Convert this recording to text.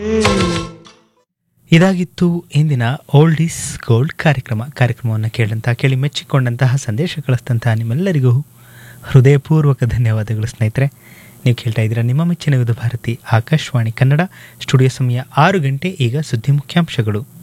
ಇದಾಗಿತ್ತು ಇಂದಿನ old is gold ಕಾರ್ಯಕ್ರಮವನ್ನು ಕೇಳಿ ಮೆಚ್ಚಿಕೊಂಡಂತಹ ಸಂದೇಶ ಕಳಿಸಿದಂತಹ ನಿಮ್ಮೆಲ್ಲರಿಗೂ ಹೃದಯಪೂರ್ವಕ ಧನ್ಯವಾದಗಳು ಸ್ನೇಹಿತರೆ. ನೀವು ಕೇಳ್ತಾ ಇದ್ದೀರಾ ನಿಮ್ಮ ಮೆಚ್ಚಿನ ವಿವಿಧ ಭಾರತಿ ಆಕಾಶವಾಣಿ ಕನ್ನಡ. ಸ್ಟುಡಿಯೋ ಸಮಯ 6 ಗಂಟೆ. ಈಗ ಸುದ್ದಿ ಮುಖ್ಯಾಂಶಗಳು.